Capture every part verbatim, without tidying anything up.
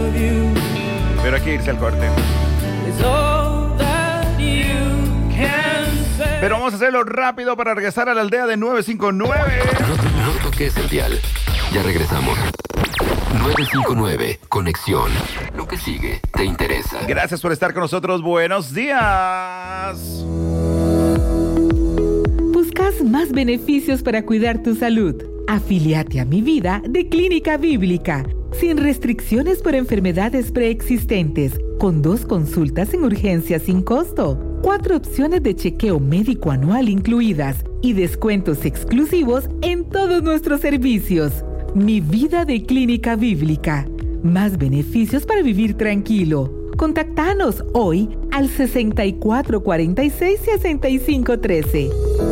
Pero hay que irse al corte. Pero vamos a hacerlo rápido para regresar a la aldea de nueve cinco nueve. No, no toques el dial. Ya regresamos. nueve cinco nueve, conexión. Lo que sigue te interesa. Gracias por estar con nosotros. Buenos días. ¿Buscas más beneficios para cuidar tu salud? Afíliate a Mi Vida de Clínica Bíblica, sin restricciones por enfermedades preexistentes, con dos consultas en urgencia sin costo, cuatro opciones de chequeo médico anual incluidas y descuentos exclusivos en todos nuestros servicios. Mi Vida de Clínica Bíblica. Más beneficios para vivir tranquilo. Contactanos hoy al sesenta y cuatro cuarenta y seis, sesenta y cinco trece.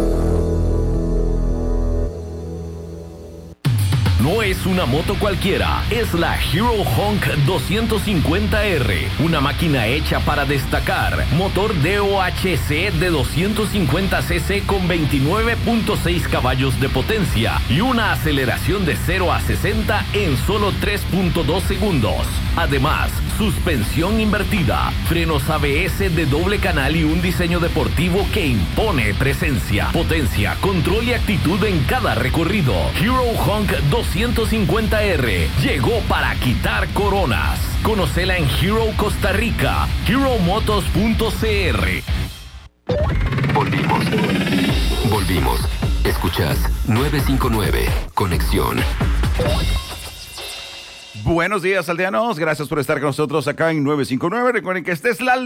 No es una moto cualquiera, es la Hero Honk doscientos cincuenta R, una máquina hecha para destacar. Motor D O H C de doscientos cincuenta cc con veintinueve punto seis caballos de potencia y una aceleración de cero a sesenta en solo tres punto dos segundos. Además, suspensión invertida, frenos A B S de doble canal y un diseño deportivo que impone presencia, potencia, control y actitud en cada recorrido. Hero Honk doscientos cincuenta R llegó para quitar coronas. Conócela en Hero Costa Rica, hero motos punto c r. Volvimos. Volvimos. Escuchas nueve cinco nueve, conexión. Buenos días, aldeanos. Gracias por estar con nosotros acá en nueve cinco nueve. Recuerden que esta es la